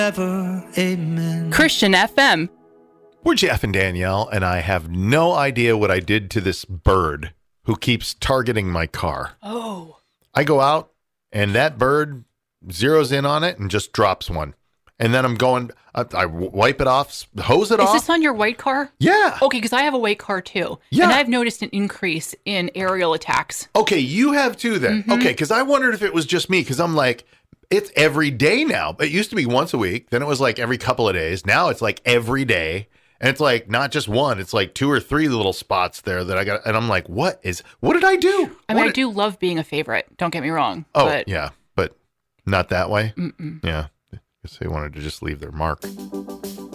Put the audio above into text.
Ever, amen. Christian FM. We're Jeff and Danielle, and I have no idea what I did to this bird who keeps targeting my car. Oh. I go out, and that bird zeroes in on it and just drops one. And then I'm going, I wipe it off, hose it off. Is this on your white car? Yeah. Okay, because I have a white car too. Yeah. And I've noticed an increase in aerial attacks. Okay, you have too then. Mm-hmm. Okay, because I wondered if it was just me, because I'm like, it's every day now. It used to be once a week. Then it was like every couple of days. Now it's like every day. And it's like not just one, it's like 2 or 3 little spots there that I got. And I'm like, what did I do? I mean, I do love being a favorite. Don't get me wrong. Oh, but yeah, but not that way. Mm-mm. Yeah. I guess they wanted to just leave their mark.